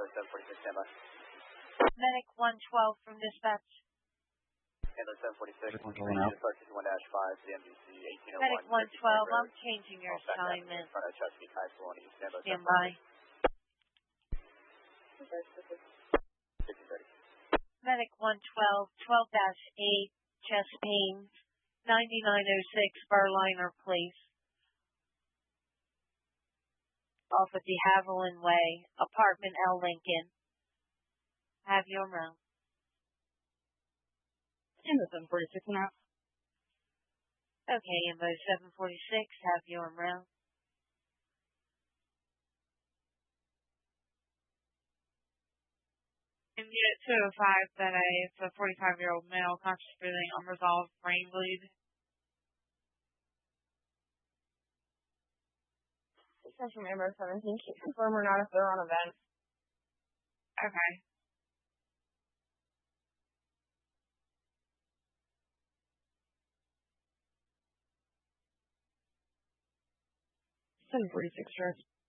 746, standby. Medic 112 from dispatch. Handler 746, Controlling out. Start 51-5 to the MDC 1801. Medic 112, I'm changing your assignment. In front of Chesapeake High School on East Stand Stand by. 5030. Medic 112, 12-8, chest pains, 9906 Burliner, please. Off of De Havilland Way, apartment L Lincoln. Have your round. Ambo 746 and out. Okay, Ambo 746, have your round. In Unit 205, that it's a 45-year-old male conscious breathing, unresolved brain bleed. This is from Amber 17. Can you confirm or not if they're on a vent? Okay. Seven 46 charge.